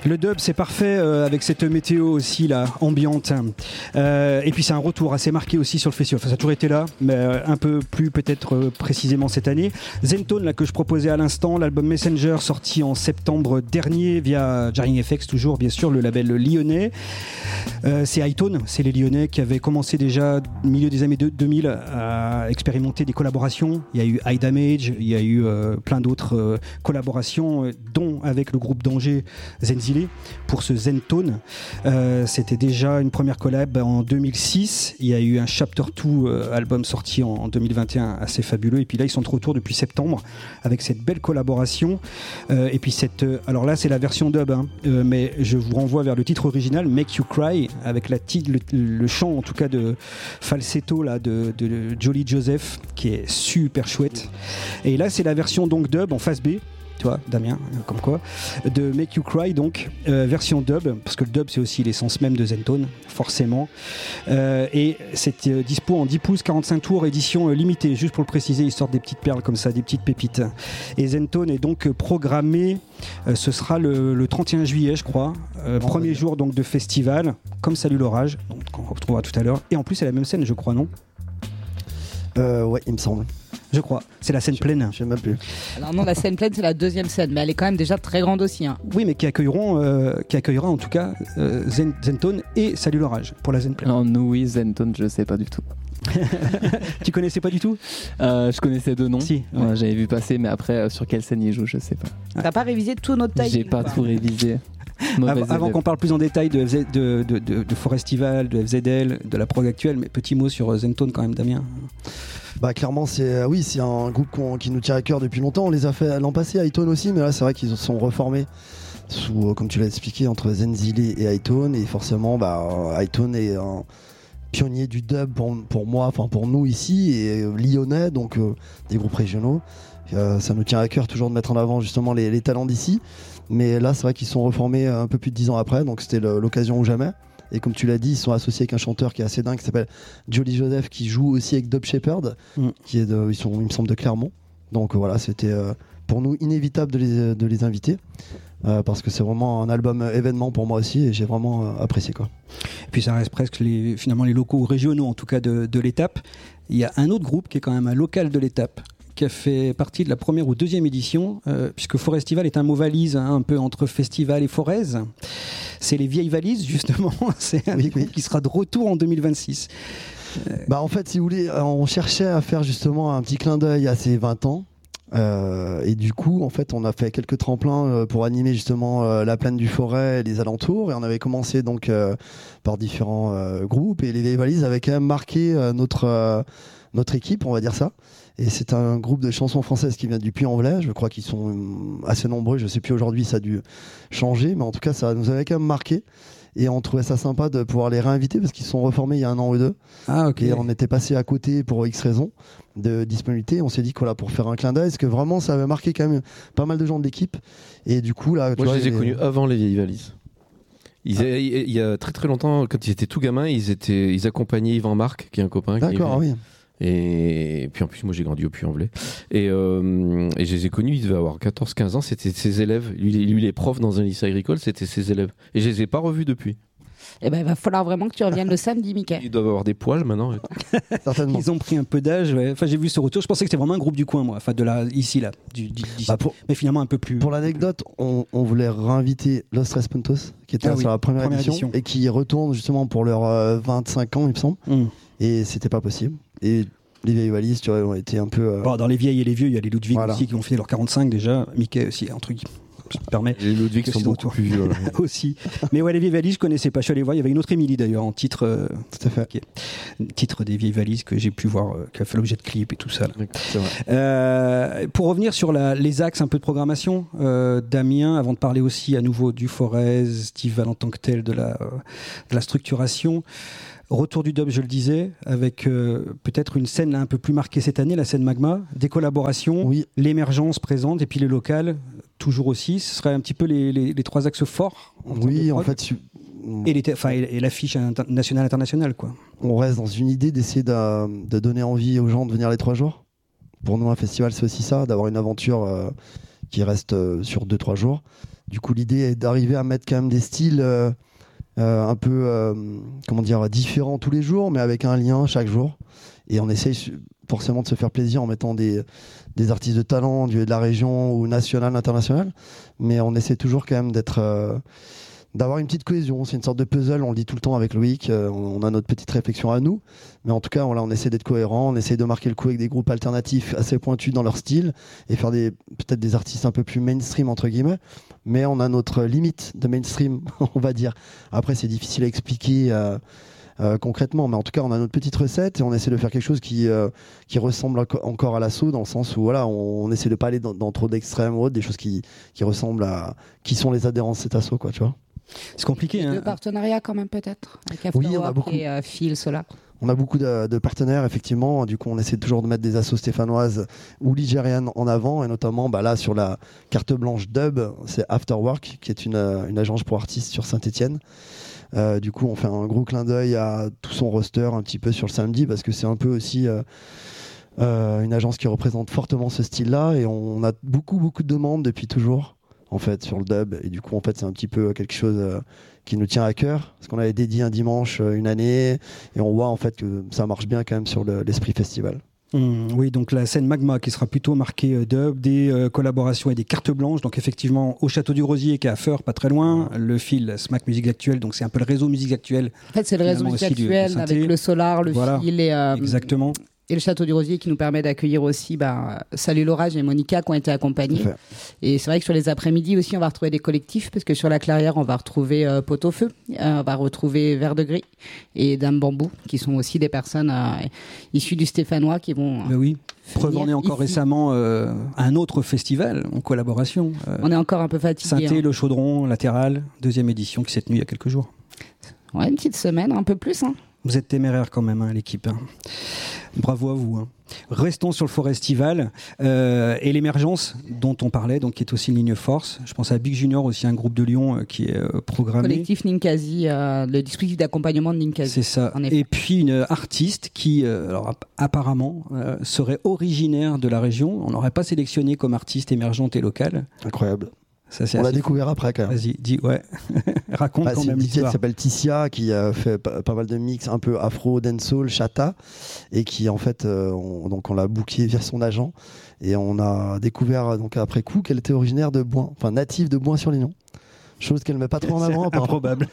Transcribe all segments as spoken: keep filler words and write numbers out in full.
Le dub, c'est parfait euh, avec cette météo aussi là, ambiante. Euh, et puis c'est un retour assez marqué aussi sur le festival. Enfin, ça a toujours été là, mais euh, un peu plus peut-être euh, précisément cette année. Zentone, là que je proposais à l'instant, l'album Messenger sorti en septembre dernier via Jarring F X, toujours bien sûr le label lyonnais. Euh, c'est Hightone, c'est les Lyonnais qui avaient commencé déjà au milieu des années deux mille à expérimenter des collaborations. Il y a eu High Damage, il y a eu euh, plein d'autres euh, collaborations, euh, dont avec le groupe d'Angers Zenzile pour ce Zentone. Euh, c'était déjà une première collab en deux mille six. Il y a eu un Chapter deux euh, album sorti en, en deux mille vingt et un assez fabuleux. Et puis là, ils sont de retour depuis septembre avec cette belle collaboration. Euh, et puis cette, euh, alors là, c'est la version dub, hein, euh, mais je vous renvoie vers le titre original, Make You Cry, avec la tig- le, le chant en tout cas de falsetto là, de, de Jolly Joseph, qui est super chouette. Et là, c'est la version donc dub en face B. Tu vois, Damien, comme quoi, de Make You Cry, donc, euh, version dub, parce que le dub, c'est aussi l'essence même de Zentone, forcément. Euh, et c'est euh, dispo en dix pouces, quarante-cinq tours, édition euh, limitée, juste pour le préciser, ils sortent des petites perles comme ça, des petites pépites. Et Zentone est donc programmé, euh, ce sera le, le trente et un juillet, je crois, euh, premier jour donc de festival, comme Salut l'orage, donc on retrouvera tout à l'heure. Et en plus, c'est la même scène, je crois, non ? Euh, ouais, il me semble. Je crois, c'est la scène je, pleine. Je sais même plus. Alors non, la scène pleine, c'est la deuxième scène, mais elle est quand même déjà très grande aussi. Hein. Oui, mais qui accueilleront, euh, qui accueillera en tout cas euh, Zen, Zentone et Salut l'orage pour la scène pleine. Non, nous oui, Zentone, je sais pas du tout. Tu connaissais pas du tout ? euh, Je connaissais deux noms. Si. Ouais. Ouais, j'avais vu passer, mais après euh, sur quelle scène ils jouent, je sais pas. T'as ouais. pas révisé tout notre taille ? J'ai pas tout révisé. Avant, avant qu'on parle plus en détail de, F Z, de, de, de, de Forestival, de F Z L, de la prog actuelle, mais petit mot sur Zentone quand même, Damien. Bah clairement c'est oui c'est un groupe qui nous tient à cœur depuis longtemps. On les a fait l'an passé à Hightone aussi, mais là c'est vrai qu'ils se sont reformés sous, comme tu l'as expliqué, entre Zenzile et Hightone, et forcément bah Hightone est un pionnier du dub pour, pour moi, enfin pour nous ici, et euh, lyonnais, donc euh, des groupes régionaux. Euh, ça nous tient à cœur toujours de mettre en avant justement les, les talents d'ici, mais là c'est vrai qu'ils sont reformés un peu plus de dix ans après, donc c'était le, l'occasion ou jamais. Et comme tu l'as dit, ils sont associés avec un chanteur qui est assez dingue qui s'appelle Jolly Joseph, qui joue aussi avec Dub Shepherd, mm. qui est de, ils sont, il me semble, de Clermont. Donc voilà, c'était euh, pour nous inévitable de les, de les inviter, euh, parce que c'est vraiment un album événement pour moi aussi, et j'ai vraiment euh, apprécié quoi. Et puis ça reste presque les, finalement les locaux régionaux en tout cas de, de l'étape. Il y a un autre groupe qui est quand même un local de l'étape, qui a fait partie de la première ou deuxième édition, euh, puisque Forestival est un mot valise, hein, un peu entre festival et forez. C'est les vieilles valises, justement. C'est un oui, groupe oui. qui sera de retour en deux mille vingt-six. Euh... Bah, en fait, si vous voulez, on cherchait à faire justement un petit clin d'œil à ces vingt ans. Euh, et du coup, en fait, on a fait quelques tremplins pour animer justement euh, la plaine du Forêt et les alentours. Et on avait commencé donc euh, par différents euh, groupes. Et les vieilles valises avaient quand même marqué euh, notre, euh, notre équipe, on va dire ça. Et c'est un groupe de chansons françaises qui vient du Puy-en-Velay. Je crois qu'ils sont assez nombreux. Je ne sais plus aujourd'hui, ça a dû changer. Mais en tout cas, ça nous avait quand même marqué. Et on trouvait ça sympa de pouvoir les réinviter parce qu'ils se sont reformés il y a un an ou deux. Ah, ok. Et on était passé à côté pour X raisons de disponibilité. On s'est dit que voilà, pour faire un clin d'œil, parce que vraiment, ça avait marqué quand même pas mal de gens de l'équipe. Et du coup, là. Moi, tu vois, je les ai les... connus avant les vieilles valises. Ils ah. a, il y a très très longtemps, quand ils étaient tout gamins, ils, étaient, ils accompagnaient Yvan Marc, qui est un copain. D'accord, qui oui. Et puis en plus, moi j'ai grandi au Puy-en-Velay. Et, euh, et je les ai connus, ils devaient avoir quatorze quinze ans, c'était ses élèves. Lui, lui, les profs dans un lycée agricole, c'était ses élèves. Et je les ai pas revus depuis. Eh ben, il va falloir vraiment que tu reviennes le samedi, Mickaël. Ils doivent avoir des poils maintenant. Certainement. Ils ont pris un peu d'âge. Ouais. Enfin, j'ai vu ce retour. Je pensais que c'était vraiment un groupe du coin, moi. Enfin, de là, ici, là. Du, du, bah pour, mais finalement, un peu plus. Pour l'anecdote, on, on voulait réinviter Los Tres Puntos, qui était ah, sur oui. la première, première édition, édition, et qui retourne justement pour leurs euh, vingt-cinq ans, il me semble. Mm. Et c'était pas possible. Et les vieilles valises, tu vois, ont été un peu. Euh... Bon, dans les vieilles et les vieux, il y a les Ludwig voilà. aussi qui ont fait leurs quarante-cinq déjà. Mickey aussi, un truc. Je me permets. Les Ludwig sont beaucoup plus vieux. aussi. Mais ouais, les vieilles valises, je connaissais pas. Je suis allé voir. Il y avait une autre Émilie d'ailleurs en titre. Euh, tout à fait. Okay. Titre des vieilles valises que j'ai pu voir, euh, qui a fait l'objet de clips et tout ça. Là. C'est vrai. Euh, pour revenir sur la, les axes un peu de programmation, euh, Damien, avant de parler aussi à nouveau du Forez, Steve en tant que tel de la, euh, de la structuration. Retour du dub, je le disais, avec euh, peut-être une scène là, un peu plus marquée cette année, la scène Magma, des collaborations, oui. l'émergence présente et puis le local, toujours aussi. Ce serait un petit peu les, les, les trois axes forts. En oui, en fait. Tu... Et, les, et, et l'affiche inter- nationale internationale, quoi. On reste dans une idée d'essayer de, de donner envie aux gens de venir les trois jours. Pour nous, un festival, c'est aussi ça, d'avoir une aventure euh, qui reste euh, sur deux trois jours. Du coup, l'idée est d'arriver à mettre quand même des styles euh, euh, un peu euh, comment dire, différents tous les jours, mais avec un lien chaque jour. Et on essaye forcément de se faire plaisir en mettant des, des artistes de talent du, de la région ou national, international. Mais on essaie toujours quand même d'être, euh, d'avoir une petite cohésion. C'est une sorte de puzzle, on le dit tout le temps avec Loïc. Euh, on a notre petite réflexion à nous. Mais en tout cas, voilà, on essaie d'être cohérent. On essaie de marquer le coup avec des groupes alternatifs assez pointus dans leur style et faire des, peut-être des artistes un peu plus mainstream, entre guillemets. Mais on a notre limite de mainstream, on va dire. Après, c'est difficile à expliquer euh, euh, concrètement, mais en tout cas, on a notre petite recette et on essaie de faire quelque chose qui, euh, qui ressemble encore à l'assaut, dans le sens où voilà, on, on essaie de pas aller dans, dans trop d'extrêmes ou autre, des choses qui, qui ressemblent à qui sont les adhérents de cet assaut, quoi, tu vois. C'est compliqué. Hein. De partenariats quand même peut-être avec Oui, on a Afterwork beaucoup. et euh, Phil Solar. On a beaucoup de, de partenaires, effectivement. Du coup, on essaie toujours de mettre des assos stéphanoises ou ligériennes en avant. Et notamment, bah là, sur la carte blanche dub, c'est Afterwork, qui est une, une agence pour artistes sur Saint-Etienne. Euh, du coup, on fait un gros clin d'œil à tout son roster un petit peu sur le samedi, parce que c'est un peu aussi euh, euh, une agence qui représente fortement ce style-là. Et on a beaucoup, beaucoup de demandes depuis toujours, en fait, sur le dub. Et du coup, en fait, c'est un petit peu quelque chose euh, qui nous tient à cœur, parce qu'on avait dédié un dimanche euh, une année, et on voit en fait que ça marche bien quand même sur le, l'esprit festival. Mmh, oui, donc la scène Magma qui sera plutôt marquée euh, dub, des euh, collaborations et des cartes blanches. Donc effectivement, au Château du Rosier, qui est à Feur, pas très loin. Le fil Smack Musique Actuelle, donc c'est un peu le réseau Musique Actuelle. En fait, c'est le réseau Finalement Musique aussi du- Actuelle du synthé. avec le Solar, le Voilà. Fil et, euh, Exactement. et le Château du Rosier qui nous permet d'accueillir aussi bah, Salut l'Orage et Monica qui ont été accompagnés. Tout à fait. Et c'est vrai que sur les après-midi aussi, on va retrouver des collectifs, parce que sur la Clairière, on va retrouver euh, Pot-au-Feu, euh, on va retrouver Vert de Gris et Dame Bambou, qui sont aussi des personnes euh, issues du Stéphanois qui vont. Ben oui. Preuve venir en est encore ici. récemment euh, un autre festival en collaboration. Euh, On est encore un peu fatigué. Synthé, hein. Le Chaudron, Latéral, deuxième édition qui s'est tenue il y a quelques jours. Ouais, une petite semaine, un peu plus. Hein. Vous êtes téméraire quand même, hein, l'équipe. hein. Bravo à vous. hein. Restons sur le Forestival euh, et l'émergence dont on parlait, donc qui est aussi une ligne force. Je pense à Big Junior, aussi un groupe de Lyon euh, qui est euh, programmé. Collectif Ninkasi, euh, le dispositif d'accompagnement de Ninkasi. C'est ça. En effet. Et puis une artiste qui, euh, alors, app- apparemment, euh, serait originaire de la région. On n'aurait pas sélectionné comme artiste émergente et locale. Incroyable. Ça, c'est On l'a assez découvert après quand fou. même. Vas-y, dis, ouais. Raconte Ah, quand c'est même une D J qui l'histoire. s'appelle Ticia, qui a fait pas, pas mal de mix un peu afro, dancehall, chata, et qui en fait, euh, on, donc on l'a booké via son agent, et on a découvert donc après coup qu'elle était originaire de Boin, enfin native de Boin-sur-Lignon. Chose qu'elle met pas trop en avant, C'est apparemment. improbable.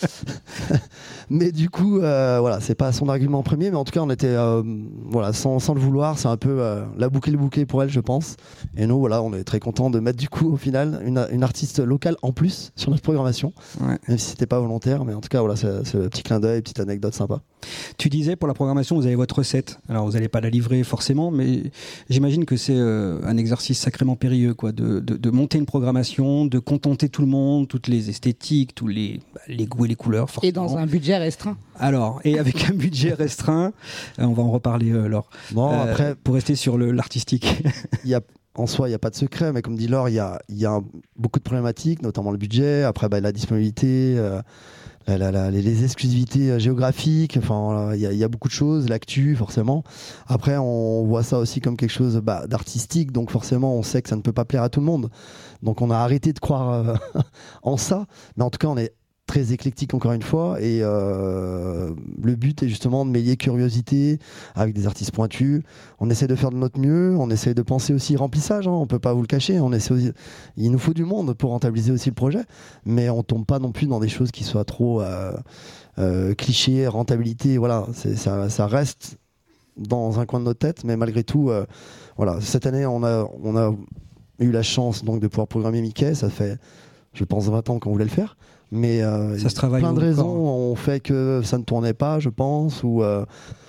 Mais du coup, euh, voilà, c'est pas son argument premier, mais en tout cas, on était, euh, voilà, sans, sans le vouloir, c'est un peu euh, la boucle le bouquet pour elle, je pense. Et nous, voilà, on est très content de mettre du coup, au final, une, une artiste locale en plus sur notre programmation, Ouais. même si c'était pas volontaire, mais en tout cas, voilà, c'est, c'est un petit clin d'œil, petite anecdote sympa. Tu disais pour la programmation, vous avez votre recette. Alors vous n'allez pas la livrer forcément, mais j'imagine que c'est euh, un exercice sacrément périlleux, quoi, de, de, de monter une programmation, de contenter tout le monde, toutes les esthétiques, tous les, bah, les goûts et les couleurs. Forcément. Et dans un budget restreint. Alors, et avec un budget restreint, euh, on va en reparler, euh, Laure. Bon, Euh, après, pour rester sur le, l'artistique. il y a, en soi, il n'y a pas de secret, mais comme dit Laure, il y a, il y a un- beaucoup de problématiques, notamment le budget, après bah, la disponibilité, euh, la- la- la- les, les exclusivités euh, géographiques, enfin, euh, il y, a- il y a beaucoup de choses, l'actu, forcément. Après, on voit ça aussi comme quelque chose bah, d'artistique, donc forcément, on sait que ça ne peut pas plaire à tout le monde. Donc, on a arrêté de croire euh, en ça, mais en tout cas, on est très éclectique encore une fois, et euh, le but est justement de mêler curiosité avec des artistes pointus. On essaie de faire de notre mieux, on essaie de penser aussi remplissage, hein, on peut pas vous le cacher, on essaie aussi- il nous faut du monde pour rentabiliser aussi le projet, mais on tombe pas non plus dans des choses qui soient trop euh, euh, clichés, rentabilité, voilà, c'est, ça, ça reste dans un coin de notre tête, mais malgré tout, euh, voilà, cette année on a, on a eu la chance donc de pouvoir programmer Mickey, ça fait je pense vingt ans qu'on voulait le faire, mais euh, Ça se travaille plein de encore. raisons ont fait que ça ne tournait pas, je pense, ou euh,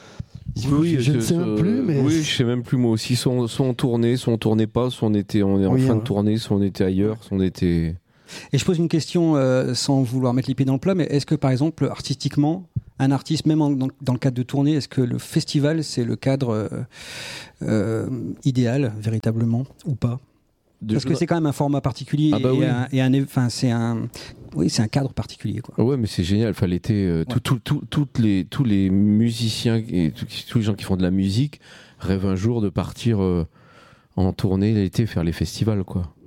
Oui, je ne ce- sais même plus, mais Oui, je sais même plus moi aussi. Soit on, soit on tournait, soit on tournait pas, soit on était on est en Oui, fin hein. de tournée, soit on était ailleurs, soit on était. Et je pose une question euh, sans vouloir mettre les pieds dans le plat, mais est-ce que par exemple, artistiquement, un artiste, même en- dans, dans le cadre de tournée, est-ce que le festival, c'est le cadre euh, euh, idéal, véritablement, ou pas? de Parce que jeux- c'est quand même un format particulier Ah bah et, oui. un, et un, enfin c'est un, oui, c'est un cadre particulier, quoi. Ouais, mais c'est génial. Enfin, l'été, euh, tout- tout- tout- toutes les, tous les musiciens et tout- tous les gens qui font de la musique rêvent un jour de partir euh, en tournée l'été faire les festivals, quoi.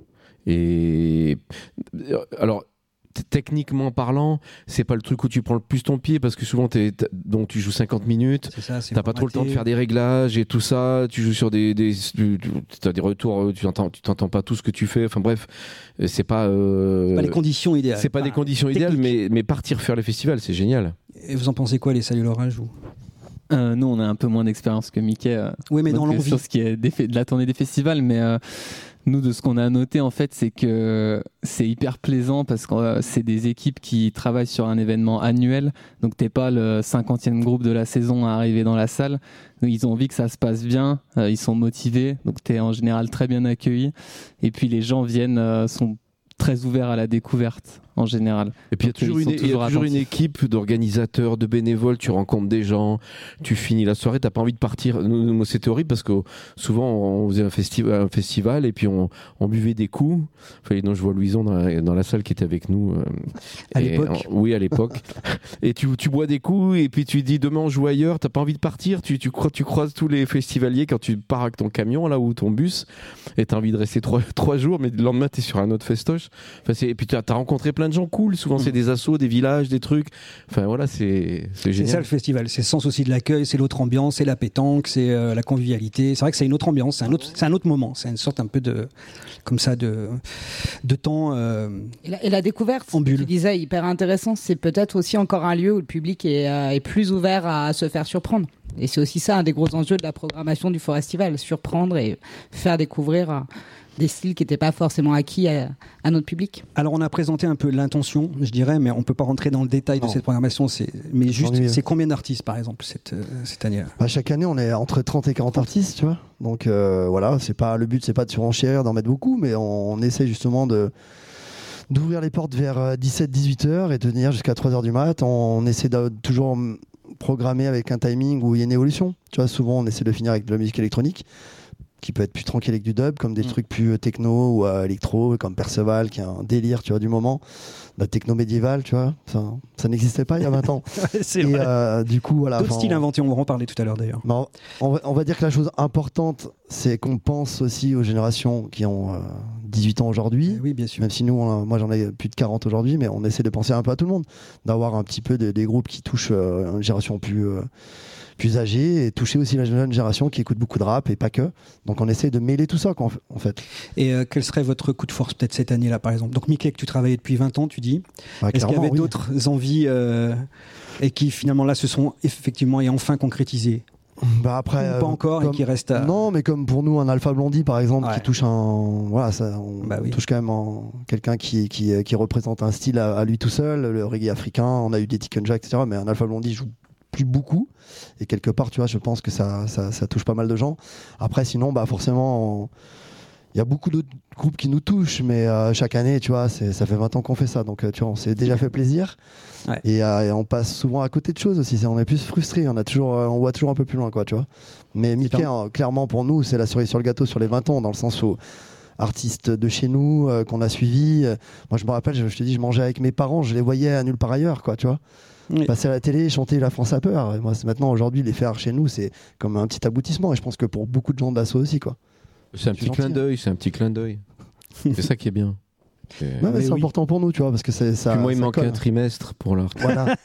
Et alors. Techniquement parlant, c'est pas le truc où tu prends le plus ton pied parce que souvent t'es, donc tu joues cinquante minutes, ça, t'as pas trop le temps de faire des réglages et tout ça, tu joues sur des, des t'as des retours, tu entends, tu t'entends pas tout ce que tu fais, enfin bref, c'est pas, euh, pas les conditions idéales. C'est pas enfin, des conditions technique. idéales, mais, mais partir faire les festivals, c'est génial. Et vous en pensez quoi, les Salut l'orage vous euh, Nous, on a un peu moins d'expérience que Mickey. Euh, oui, mais dans l'envie. Sur ce qui est des, de la tournée des festivals, mais. Euh, Nous, de ce qu'on a noté, en fait, c'est que c'est hyper plaisant parce que euh, c'est des équipes qui travaillent sur un événement annuel. Donc, t'es pas le cinquantième groupe de la saison à arriver dans la salle. Donc, ils ont envie que ça se passe bien. Euh, ils sont motivés. Donc, t'es en général très bien accueilli. Et puis, les gens viennent, euh, sont très ouverts à la découverte en général. Et puis il y a toujours, une, toujours, y a toujours une équipe d'organisateurs, de bénévoles, tu rencontres des gens, tu finis la soirée, t'as pas envie de partir. Nous, nous, c'était horrible parce que souvent on faisait un, festi- un festival et puis on, on buvait des coups. Enfin, non, je vois Louison dans la, dans la salle qui était avec nous. Euh, à l'époque on, Oui, à l'époque. Et tu, tu bois des coups et puis tu dis demain on joue ailleurs, t'as pas envie de partir, tu, tu, tu croises tous les festivaliers quand tu pars avec ton camion là ou ton bus et t'as envie de rester trois, trois jours, mais le lendemain t'es sur un autre festoche. Enfin, c'est, et puis t'as, t'as rencontré plein de gens cool, souvent c'est des assos, des villages, des trucs. Enfin voilà, c'est, c'est génial. C'est ça le festival, c'est le sens aussi de l'accueil, c'est l'autre ambiance, c'est la pétanque, c'est euh, la convivialité. C'est vrai que c'est une autre ambiance, c'est un autre, c'est un autre moment, c'est une sorte un peu de, comme ça, de, de temps. Euh, et, la, et la découverte, en bulle. Tu disais, hyper intéressant, c'est peut-être aussi encore un lieu où le public est, euh, est plus ouvert à, à se faire surprendre. Et c'est aussi ça un des gros enjeux de la programmation du Forestival, surprendre et faire découvrir euh, des styles qui n'étaient pas forcément acquis à, à notre public. Alors on a présenté un peu l'intention, je dirais, mais on ne peut pas rentrer dans le détail non. de cette programmation. C'est, mais juste, Ennuyeux. C'est combien d'artistes par exemple cette, euh, cette année-là? Bah, chaque année, on est entre trente et quarante artistes, tu vois. Donc euh, voilà, c'est pas, le but, c'est pas de surenchérir, d'en mettre beaucoup, mais on, on essaie justement de d'ouvrir les portes vers dix-sept dix-huit heures et de tenir jusqu'à trois heures du mat. On, on essaie de toujours programmer avec un timing où il y a une évolution. Tu vois, souvent, on essaie de finir avec de la musique électronique, qui peut être plus tranquille avec du dub, comme des mmh. trucs plus techno ou euh, électro, comme Perceval, qui est un délire, tu vois, du moment. La techno médiévale, tu vois, ça, ça n'existait pas il y a vingt ans. C'est et vrai. Euh, du coup, voilà. D'autres styles inventés, on va en parler tout à l'heure d'ailleurs. On, on, va, on va dire que la chose importante, c'est qu'on pense aussi aux générations qui ont euh, dix-huit ans aujourd'hui. Oui, bien sûr. Même si nous, on a, moi j'en ai plus de quarante aujourd'hui, mais on essaie de penser un peu à tout le monde, d'avoir un petit peu de, des groupes qui touchent euh, une génération plus... Euh, plus âgés et toucher aussi la jeune génération qui écoute beaucoup de rap et pas que. Donc on essaie de mêler tout ça quoi, en fait. Et euh, quel serait votre coup de force peut-être cette année-là par exemple? Donc Mickey, que tu travaillais depuis vingt ans, tu dis. Bah, Est-ce qu'il y avait oui. d'autres envies euh, et qui finalement là se sont effectivement et enfin concrétisées? Bah après, Ou pas encore comme, et qui reste à... Non, mais comme pour nous un Alpha Blondie par exemple, ouais. qui touche un, voilà, ça, on bah oui. touche quand même en... quelqu'un qui, qui qui représente un style à, à lui tout seul, le reggae africain. On a eu des Tiken Jack, et cetera. Mais un Alpha Blondie joue plus beaucoup et quelque part, tu vois, je pense que ça ça, ça touche pas mal de gens. Après, sinon, bah forcément. Il y a beaucoup d'autres groupes qui nous touchent, mais euh, chaque année, tu vois, c'est, ça fait vingt ans qu'on fait ça, donc euh, tu vois, on s'est déjà fait plaisir. Ouais. Et, euh, et on passe souvent à côté de choses aussi. C'est, on est plus frustré, on a toujours, euh, on voit toujours un peu plus loin, quoi, tu vois. Mais Mickey, hein, clairement pour nous, c'est la cerise sur le gâteau sur les vingt ans, dans le sens où artiste de chez nous euh, qu'on a suivi. Euh, moi, je me rappelle, je, je te dis, je mangeais avec mes parents, je les voyais à nulle part ailleurs, quoi, tu vois. Oui. Passer à la télé, chanter La France a peur. Et moi, c'est maintenant aujourd'hui, les faire chez nous, c'est comme un petit aboutissement. Et je pense que pour beaucoup de gens de l'assaut aussi, quoi. C'est un petit clin d'œil, c'est un petit clin d'œil. C'est ça qui est bien. C'est, ouais, mais c'est oui. important pour nous, tu vois, parce que c'est ça. Puis moi, il ça manquait colle. un trimestre pour l'art. Voilà.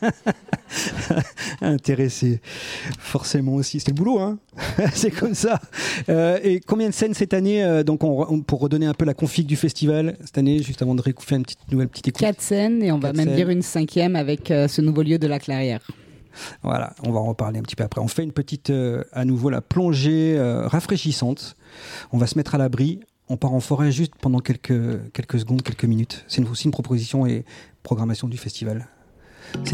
Intéressé, forcément aussi. C'était le boulot, hein. C'est comme ça. Euh, et combien de scènes cette année euh, donc on, on, pour redonner un peu la config du festival cette année, juste avant de faire une petite nouvelle petite écoute. Quatre scènes et on Quatre va même scènes. dire une cinquième avec euh, ce nouveau lieu de la Clairière. Voilà, on va en reparler un petit peu après. On fait une petite, euh, à nouveau, la plongée euh, rafraîchissante. On va se mettre à l'abri. On part en forêt juste pendant quelques, quelques secondes, quelques minutes. C'est une, aussi une proposition et programmation du festival. C'est